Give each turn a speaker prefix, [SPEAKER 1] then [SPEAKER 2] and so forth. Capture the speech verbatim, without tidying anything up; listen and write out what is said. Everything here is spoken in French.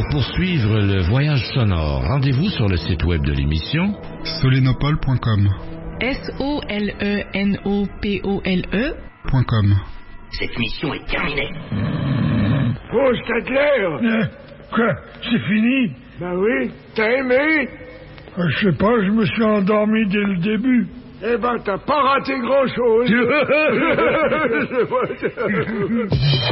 [SPEAKER 1] Pour poursuivre le voyage sonore, rendez-vous sur le site web de l'émission
[SPEAKER 2] solenopole point com.
[SPEAKER 3] S O L E N O P O L E
[SPEAKER 2] .com.
[SPEAKER 4] Cette mission est terminée.
[SPEAKER 5] Oh, Stadler
[SPEAKER 6] euh, Quoi? C'est fini?
[SPEAKER 5] Ben oui, t'as aimé?
[SPEAKER 6] euh, Je sais pas, je me suis endormi dès le début.
[SPEAKER 5] Eh ben, t'as pas raté grand-chose.